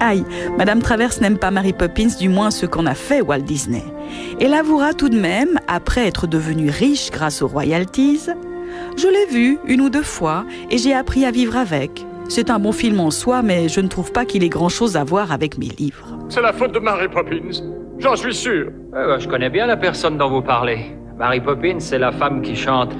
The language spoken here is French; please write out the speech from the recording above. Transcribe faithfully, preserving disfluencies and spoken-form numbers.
Aïe, Madame Travers n'aime pas Mary Poppins, du moins ce qu'en a fait Walt Disney. Elle avouera tout de même, après être devenue riche grâce aux royalties, « Je l'ai vu une ou deux fois et j'ai appris à vivre avec. C'est un bon film en soi, mais je ne trouve pas qu'il ait grand-chose à voir avec mes livres. » C'est la faute de Mary Poppins, j'en suis sûr. Eh ben, je connais bien la personne dont vous parlez. Mary Poppins, c'est la femme qui chante